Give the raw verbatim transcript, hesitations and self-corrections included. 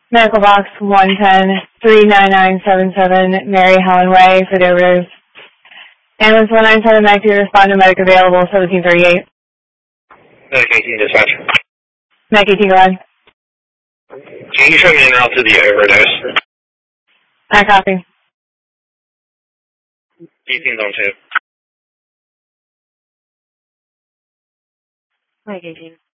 Medical box one ten, three nine nine seven seven, Mary Helen Way, for the overdose. Ambulance one nine seven, Mac two, respond to medic available, seventeen thirty-eight. Medic eighteen dispatch. Mac eighteen, go ahead. Can you show me en route to the overdose? I copy. eighteen's on two. Mac eighteen.